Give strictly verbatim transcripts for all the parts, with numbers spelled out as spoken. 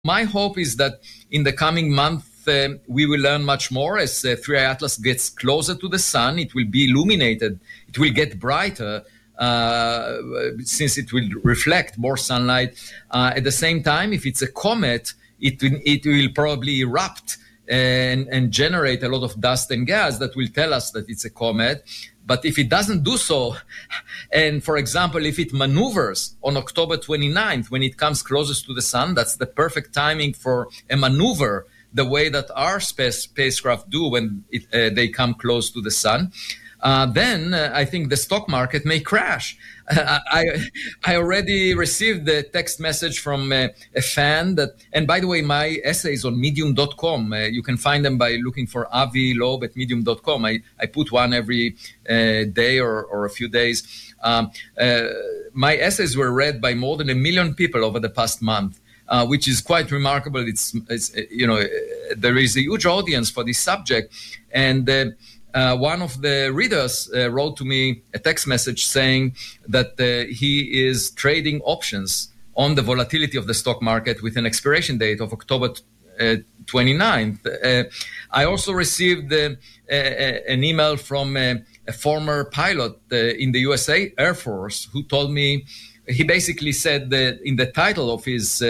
my hope is that in the coming month, Uh, we will learn much more as uh, three I Atlas gets closer to the sun. It will be illuminated. It will get brighter uh, since it will reflect more sunlight. Uh, at the same time, if it's a comet, it, it will probably erupt and, and generate a lot of dust and gas that will tell us that it's a comet. But if it doesn't do so, and for example, if it maneuvers on October twenty-ninth, when it comes closest to the sun, that's the perfect timing for a maneuver, the way that our space spacecraft do when it, uh, they come close to the sun, uh, then uh, I think the stock market may crash. Uh, I I already received a text message from uh, a fan that, and by the way, my essays on medium dot com, uh, you can find them by looking for Avi Loeb at medium dot com. I, I put one every uh, day or, or a few days. Um, uh, my essays were read by more than a million people over the past month. Uh, which is quite remarkable. It's, it's, you know, there is a huge audience for this subject. And uh, uh, one of the readers uh, wrote to me a text message saying that uh, he is trading options on the volatility of the stock market with an expiration date of October uh, twenty-ninth. Uh, I also received uh, uh, an email from uh, a former pilot uh, in the U S A Air Force who told me, he basically said that in the title of his um,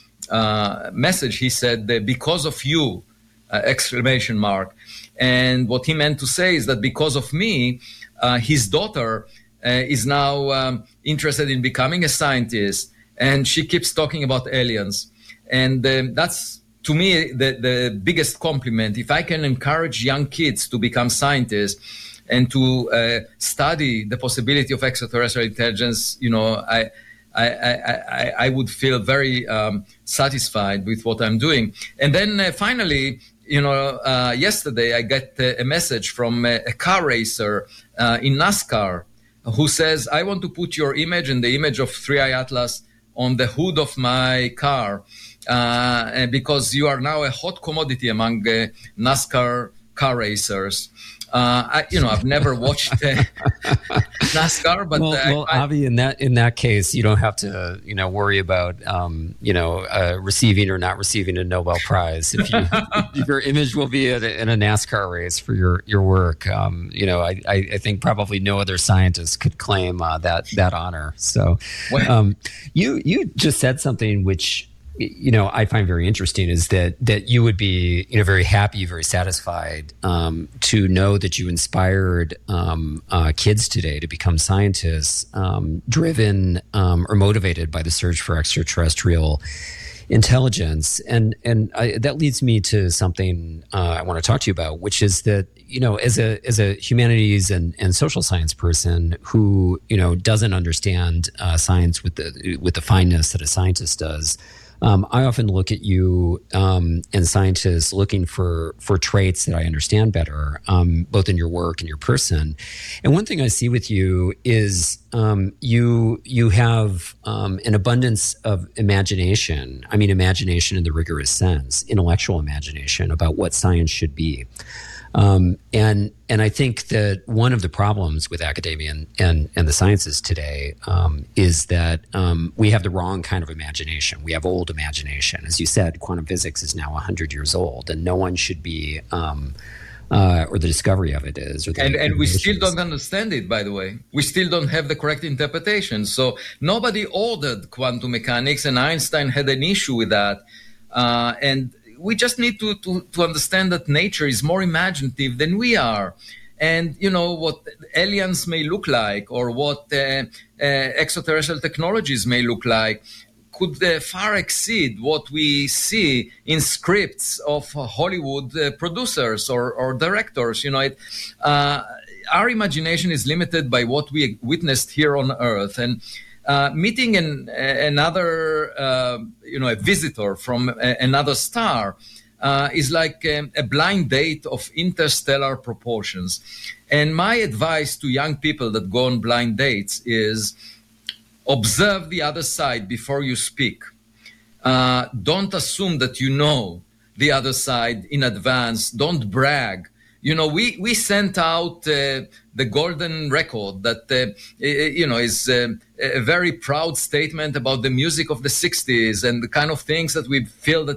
uh, message, he said, because of you, uh, exclamation mark. And what he meant to say is that because of me, uh, his daughter uh, is now um, interested in becoming a scientist, and she keeps talking about aliens. And um, that's, to me, the, the biggest compliment. If I can encourage young kids to become scientists, and to uh, study the possibility of extraterrestrial intelligence, you know, I, I, I, I would feel very um, satisfied with what I'm doing. And then uh, finally, you know, uh, yesterday I got uh, a message from a, a car racer uh, in NASCAR who says, I want to put your image and the image of three I Atlas on the hood of my car uh, because you are now a hot commodity among uh, NASCAR car racers. Uh, I, you know, I've never watched uh, NASCAR, but well, uh, well I, Avi, in that in that case, you don't have to, you know, worry about, um, you know, uh, receiving or not receiving a Nobel Prize. If, you, if your image will be at a, in a NASCAR race for your your work, um, you know, I, I, I think probably no other scientist could claim uh, that that honor. So, um, you you just said something which, you know, I find very interesting, is that that you would be, you know, very happy, very satisfied um, to know that you inspired um, uh, kids today to become scientists, um, driven um, or motivated by the search for extraterrestrial intelligence. And and I, that leads me to something uh, I want to talk to you about, which is that, you know, as a as a humanities and, and social science person who, you know, doesn't understand uh, science with the with the fineness that a scientist does. Um, I often look at you um, and scientists looking for for traits that I understand better, um, both in your work and your person. And one thing I see with you is um, you you have um, an abundance of imagination. I mean, imagination in the rigorous sense, intellectual imagination about what science should be. Um, and and I think that one of the problems with academia and, and, and the sciences today um, is that um, we have the wrong kind of imagination. We have old imagination. As you said, quantum physics is now one hundred years old, and no one should be, um, uh, or the discovery of it is. Or the and and we still don't understand it, by the way. We still don't have the correct interpretation. So nobody ordered quantum mechanics, and Einstein had an issue with that. Uh, and we just need to, to, to understand that nature is more imaginative than we are. And, you know, what aliens may look like, or what uh, uh, extraterrestrial technologies may look like, could uh, far exceed what we see in scripts of uh, Hollywood uh, producers or, or directors. You know, it, uh, our imagination is limited by what we witnessed here on Earth. And Uh, meeting an, another, uh, you know, a visitor from a, another star uh, is like um, a blind date of interstellar proportions. And my advice to young people that go on blind dates is observe the other side before you speak. Uh, don't assume that you know the other side in advance. Don't brag. You know, we, we sent out uh, the golden record that, uh, you know, is uh, a very proud statement about the music of the sixties and the kind of things that we feel that